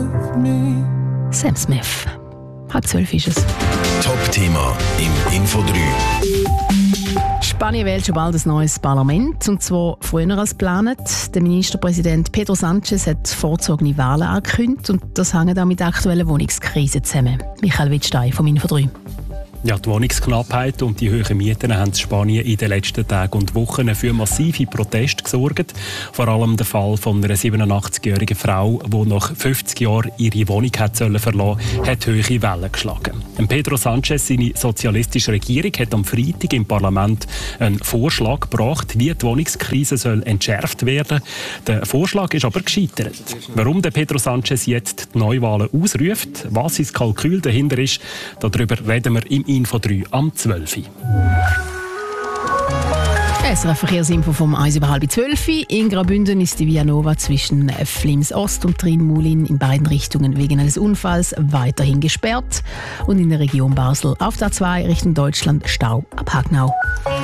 Sam Smith. 11:30 ist es. Top-Thema im Info 3. Spanien wählt schon bald ein neues Parlament, und zwar früher als geplant. Der Ministerpräsident Pedro Sánchez hat vorzogene Wahlen angekündigt, und das hängt auch mit der aktuellen Wohnungskrise zusammen. Michael Wittstein vom Info 3. Ja, die Wohnungsknappheit und die hohen Mieten haben in Spanien in den letzten Tagen und Wochen für massive Proteste gesorgt. Vor allem der Fall von einer 87-jährigen Frau, die nach 50 Jahren ihre Wohnung verlassen sollte, hat hohe Wellen geschlagen. Pedro Sánchez, seine sozialistische Regierung, hat am Freitag im Parlament einen Vorschlag gebracht, wie die Wohnungskrise soll entschärft werden. Der Vorschlag ist aber gescheitert. Warum der Pedro Sánchez jetzt die Neuwahlen ausruft, was sein Kalkül dahinter ist, darüber reden wir im Info 3 am 12. SRF Verkehrsinfo vom 11:30. In Graubünden ist die Via Nova zwischen Flims Ost und Trin-Moulin in beiden Richtungen wegen eines Unfalls weiterhin gesperrt. Und in der Region Basel auf der A2 Richtung Deutschland Stau ab Hagnau.